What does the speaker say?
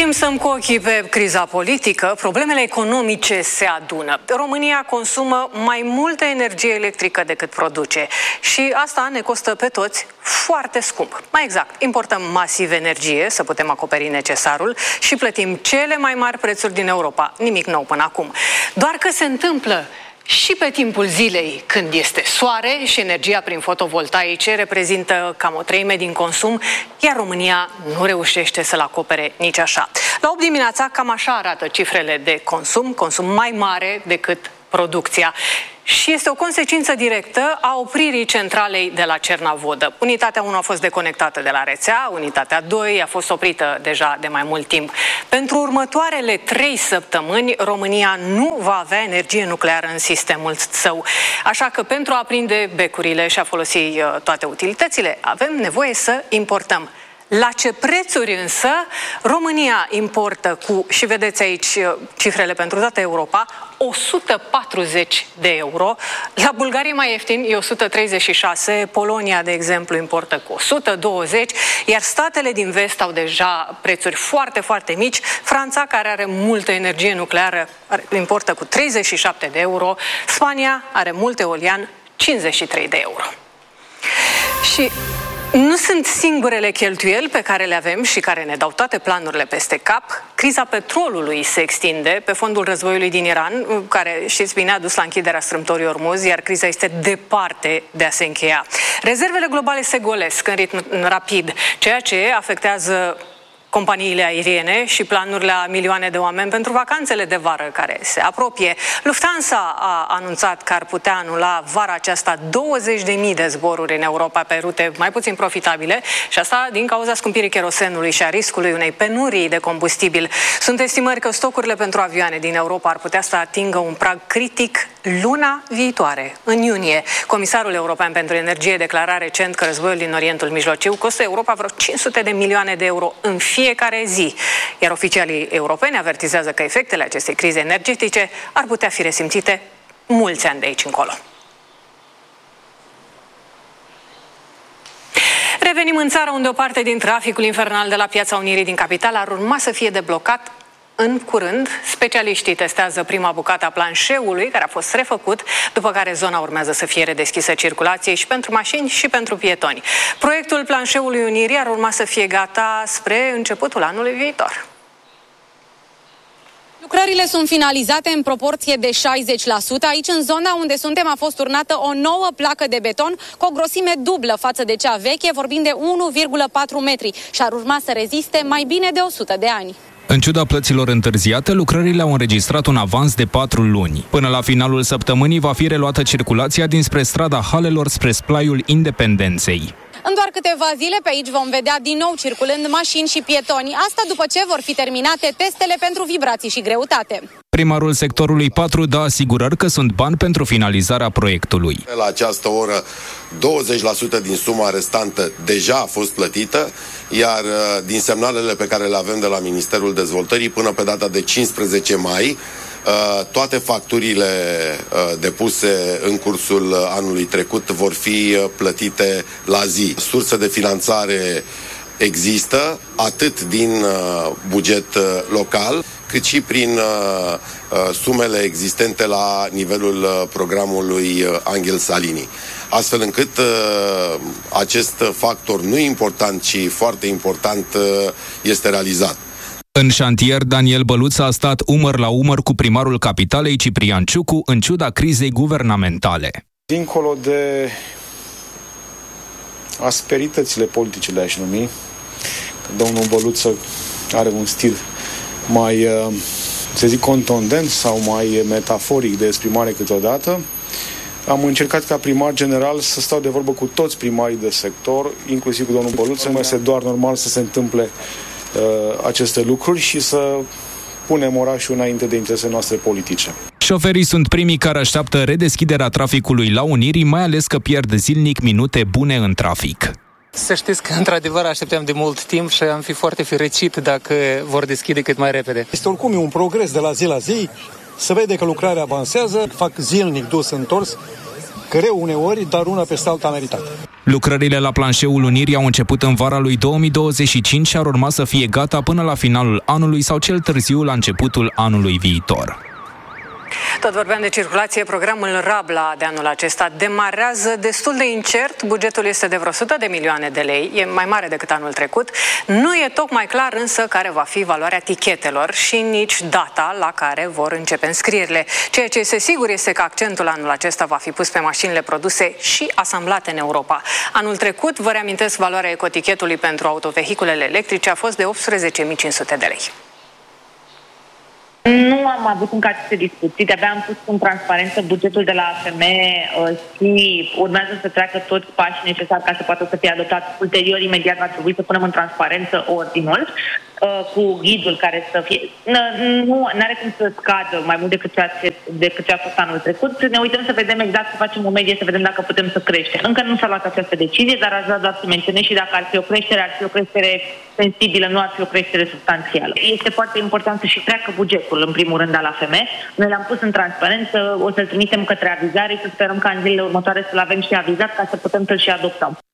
timp stăm cu ochii pe criza politică, problemele economice se adună. România consumă mai multă energie electrică decât produce și asta ne costă pe toți foarte scump. Mai exact, importăm masiv energie să putem acoperi necesarul și plătim cele mai mari prețuri din Europa. Nimic nou până acum. Doar că se întâmplă și pe timpul zilei, când este soare și energia prin fotovoltaice reprezintă cam o treime din consum, iar România nu reușește să-l acopere nici așa. La 8 dimineața, cam așa arată cifrele de consum mai mare decât producția. Și este o consecință directă a opririi centralei de la Cernavodă. Unitatea 1 a fost deconectată de la rețea, unitatea 2 a fost oprită deja de mai mult timp. Pentru următoarele 3 săptămâni, România nu va avea energie nucleară în sistemul său. Așa că pentru a aprinde becurile și a folosi toate utilitățile, avem nevoie să importăm. La ce prețuri însă România importă și vedeți aici cifrele pentru toată Europa, 140 de euro. La Bulgaria mai ieftin e 136, Polonia, de exemplu, importă cu 120, iar statele din vest au deja prețuri foarte, foarte mici. Franța, care are multă energie nucleară, importă cu 37 de euro. Spania are mult eolian, 53 de euro. Și nu sunt singurele cheltuieli pe care le avem și care ne dau toate planurile peste cap. Criza petrolului se extinde pe fondul războiului din Iran, care, știți bine, a dus la închiderea strâmtorii Ormuz, iar criza este departe de a se încheia. Rezervele globale se golesc în ritm rapid, ceea ce afectează companiile aeriene și planurile a milioane de oameni pentru vacanțele de vară care se apropie. Lufthansa a anunțat că ar putea anula vara aceasta 20.000 de zboruri în Europa pe rute mai puțin profitabile și asta din cauza scumpirii cherosenului și a riscului unei penurii de combustibil. Sunt estimări că stocurile pentru avioane din Europa ar putea să atingă un prag critic luna viitoare, în iunie. Comisarul European pentru Energie declara recent că războiul din Orientul Mijlociu costă Europa vreo 500 de milioane de euro în fiecare zi, iar oficialii europeni avertizează că efectele acestei crize energetice ar putea fi resimțite mulți ani de aici încolo. Revenim în țară, unde o parte din traficul infernal de la Piața Unirii din capitală ar urma să fie deblocat în curând. Specialiștii testează prima bucată a planșeului, care a fost refăcut, după care zona urmează să fie redeschisă circulației și pentru mașini și pentru pietoni. Proiectul planșeului Unirii ar urma să fie gata spre începutul anului viitor. Lucrările sunt finalizate în proporție de 60%. Aici, în zona unde suntem, a fost turnată o nouă placă de beton cu o grosime dublă față de cea veche, vorbind de 1,4 metri, și ar urma să reziste mai bine de 100 de ani. În ciuda plăților întârziate, lucrările au înregistrat un avans de 4 luni. Până la finalul săptămânii va fi reluată circulația dinspre strada Halelor spre Splaiul Independenței. În doar câteva zile pe aici vom vedea din nou circulând mașini și pietoni. Asta după ce vor fi terminate testele pentru vibrații și greutate. Primarul sectorului 4 dă asigurări că sunt bani pentru finalizarea proiectului. La această oră, 20% din suma restantă deja a fost plătită, iar din semnalele pe care le avem de la Ministerul Dezvoltării, până pe data de 15 mai, toate facturile depuse în cursul anului trecut vor fi plătite la zi. Surse de finanțare există, atât din buget local, cât și prin sumele existente la nivelul programului Angel Salini. Astfel încât acest factor nu important, ci foarte important, este realizat. În șantier, Daniel Băluț a stat umăr la umăr cu primarul capitalei Ciprian Ciucu în ciuda crizei guvernamentale. Dincolo de asperitățile politice, le-aș numi, domnul Băluț are un stil mai, să zic, contundent sau mai metaforic de exprimare câteodată. Am încercat ca primar general să stau de vorbă cu toți primarii de sector, inclusiv cu domnul Băluț. Este doar normal să se întâmple aceste lucruri și să punem orașul înainte de interesele noastre politice. Șoferii sunt primii care așteaptă redeschiderea traficului la Unirii, mai ales că pierd zilnic minute bune în trafic. Să știți că, într-adevăr, așteptam de mult timp și am fi foarte fericit dacă vor deschide cât mai repede. Este oricum un progres de la zi la zi, se vede că lucrarea avansează, fac zilnic dus întors, greu uneori, dar una peste alta meritată. Lucrările la planșeul Unirii au început în vara lui 2025 și ar urma să fie gata până la finalul anului sau cel târziu la începutul anului viitor. Tot vorbeam de circulație, programul Rabla de anul acesta demarează destul de incert, bugetul este de vreo 100 de milioane de lei, e mai mare decât anul trecut. Nu e tocmai clar însă care va fi valoarea tichetelor și nici data la care vor începe înscrierile. Ceea ce este sigur este că accentul anul acesta va fi pus pe mașinile produse și asamblate în Europa. Anul trecut, vă reamintesc, valoarea ecotichetului pentru autovehiculele electrice a fost de 18.500 de lei. Nu am avut încă aceste discuții, de-abia am pus în transparență bugetul de la AFM și urmează să treacă toți pașii necesari ca să poată să fie adoptat. Ulterior, imediat va trebui să punem în transparență ordinul cu ghidul care să fie... Nu are cum să scadă mai mult decât ce a fost anul trecut. Ne uităm să vedem exact, să facem o medie, să vedem dacă putem să creștem. Încă nu s-a luat această decizie, dar aș vrea doar să menționez și dacă ar fi o creștere, ar fi o creștere sensibilă, nu ar fi o creștere substanțială. Este foarte important să și treacă bugetul, în primul rând, al AFM. Noi l-am pus în transparență, o să-l trimitem către avizare și să sperăm ca în zilele următoare să-l avem și avizat ca să putem să-l și adoptăm.